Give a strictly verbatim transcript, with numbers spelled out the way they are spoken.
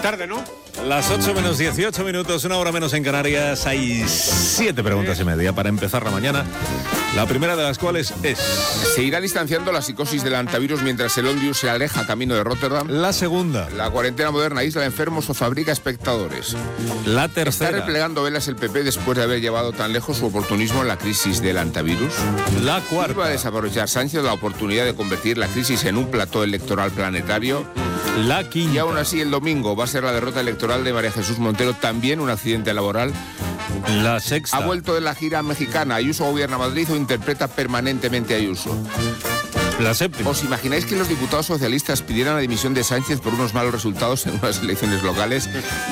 tarde, ¿no? Las ocho menos dieciocho minutos, una hora menos en Canarias. Hay siete preguntas y media para empezar la mañana. La primera de las cuales es... ¿Se irá distanciando la psicosis del antivirus mientras el Ondius se aleja camino de Rotterdam? La segunda. ¿La cuarentena moderna aísla enfermos o fabrica espectadores? La ¿Está tercera. replegando velas el P P después de haber llevado tan lejos su oportunismo en la crisis del antivirus? La ¿Iba a cuarta. desaprovechar Sánchez la oportunidad de convertir la crisis en un plató electoral planetario? La quinta. Y aún así, el domingo va a ser la derrota electoral de María Jesús Montero, también un accidente laboral. La sexta. Ha vuelto de la gira mexicana. ¿Ayuso gobierna Madrid o interpreta permanentemente a Ayuso? La séptima. ¿Os imagináis que los diputados socialistas pidieran la dimisión de Sánchez por unos malos resultados en unas elecciones locales?